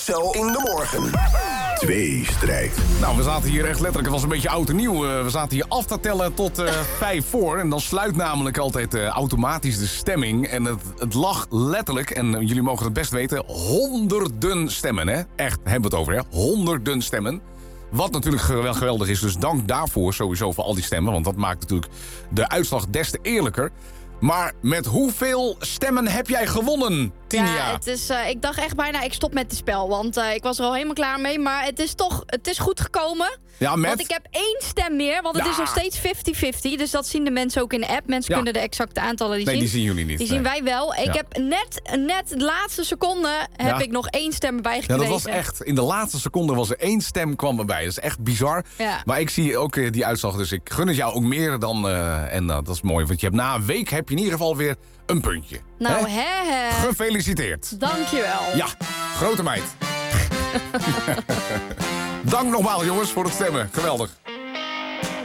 Zo in de morgen. Tweestrijd. Nou, we zaten hier echt letterlijk, het was een beetje oud en nieuw. We zaten hier af te tellen tot 5 voor. En dan sluit namelijk altijd automatisch de stemming. En het lag letterlijk, en jullie mogen het best weten, honderden stemmen. Hè? Echt, hebben we het over, hè? Honderden stemmen. Wat natuurlijk wel geweldig is, dus dank daarvoor sowieso voor al die stemmen. Want dat maakt natuurlijk de uitslag des te eerlijker. Maar met hoeveel stemmen heb jij gewonnen, Tinia? Ja, het is, ik dacht echt bijna, ik stop met het spel. Want ik was er al helemaal klaar mee. Maar het is goed gekomen. Ja, met? Want ik heb 1 stem meer. Want het is nog steeds 50-50. Dus dat zien de mensen ook in de app. Mensen kunnen de exacte aantallen zien. Nee, die zien jullie niet. Die zien wij wel. Ik heb net de laatste seconde heb ik nog 1 stem erbij gekregen. Ja, dat was echt. In de laatste seconde was er 1 stem kwam erbij. Dat is echt bizar. Ja. Maar ik zie ook die uitslag. Dus ik gun het jou ook meer dan... en dat is mooi. Want je hebt na een week heb je in ieder geval weer een puntje. Nou, Gefeliciteerd. Dankjewel. Ja, grote meid. Dank nogmaals, jongens, voor het stemmen. Geweldig.